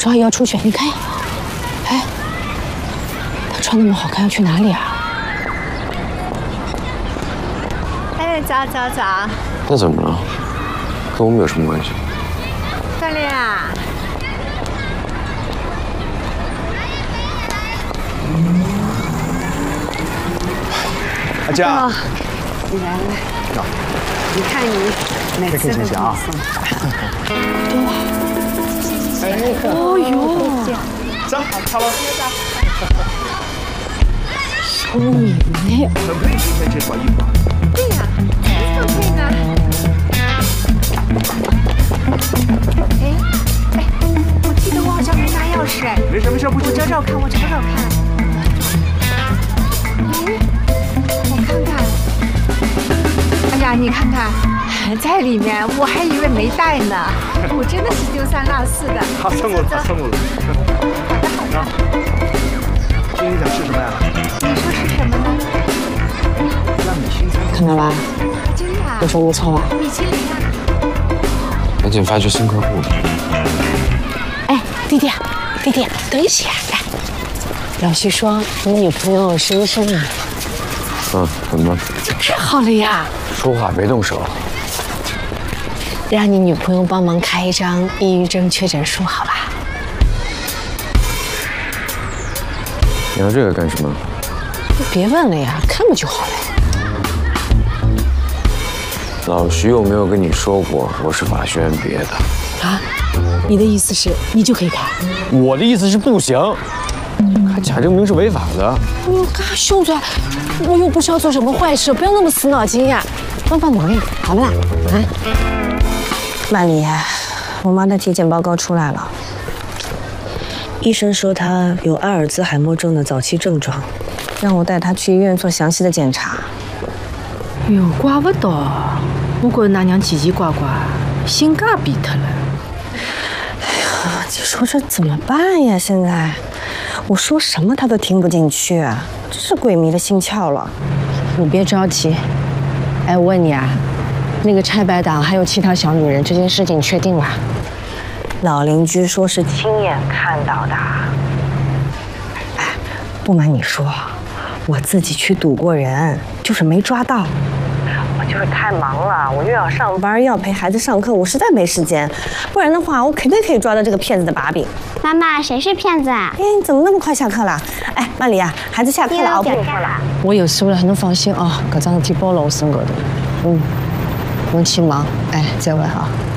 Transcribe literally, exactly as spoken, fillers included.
说要出去，你看，哎，他穿那么好看，要去哪里啊？ 哎，早早早。 那怎么了？跟我们有什么关系？ 锻炼啊。 阿佳， 你来来，你看你每次都给你送。 哇！哎， 哦呦， 走，好了。 小妹妹， 很配今天这套衣服。 对呀，怎么配呢？哎哎，我记得我好像没拿钥匙哎。 没事没事，不我找找看，我找找看。哎。 看看，哎呀，你看看，在里面，我还以为没带呢，我真的是丢三落四的。 他蹭我了，他蹭我了。 好的好的。 今天想吃什么呀？ 你说是什么呢？ 那米其林餐看到吧？ 真的啊？ 我说没错吧？ 米其林啊！ 赶紧发掘新客户。 哎，弟弟，弟弟，等一下，来，老徐说你女朋友是医生啊。 嗯，怎么了？ 治好了呀！ 说话别动手。 让你女朋友帮忙开一张抑郁症确诊书，好吧？ 你要这个干什么？ 别问了呀，看不就好了？ 老徐有没有跟你说过我是法学院毕业的？ 啊？你的意思是你就可以开？ 我的意思是不行。 开假证明是违法的。 哎呦，干兄弟，我又不是要做什么坏事，不要那么死脑筋呀，帮帮忙呀，好不啦？啊， 曼丽，我妈的体检报告出来了，医生说她有阿尔兹海默症的早期症状，让我带她去医院做详细的检查。 哟，怪不得，我觉着㑚娘奇奇怪怪，性格变脱了。 哎呀，你说这怎么办呀？现在。 我说什么他都听不进去，真是鬼迷了心窍了。 你别着急。哎，我问你啊，那个拆白党还有其他小女人这件事情确定了？ 老邻居说是亲眼看到的。哎，不瞒你说，我自己去堵过人，就是没抓到。我就是太忙了，我又要上班，又要陪孩子上课，我实在没时间。不然的话，我肯定可以抓到这个骗子的把柄。 妈妈，谁是骗子啊？ 哎，你怎么那么快下课了？哎，曼丽啊，孩子下课了，熬不了课了。 我有事了，还能放心啊？搿桩事体包了我身高头。嗯，侬去忙，哎，再会啊。